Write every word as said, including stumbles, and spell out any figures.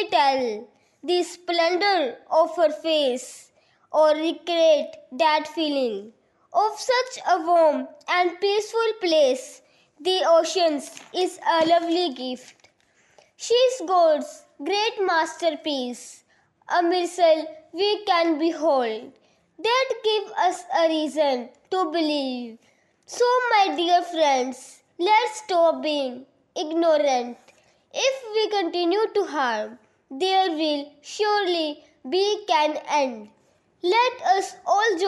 retell the splendor of her face or recreate that feeling of such a warm and peaceful place. The oceans is a lovely gift. She is God's great masterpiece, a miracle we can behold, that give us a reason to believe. So, my dear friends, let's stop being ignorant. If we continue to harm, there will surely be an end. Let us all join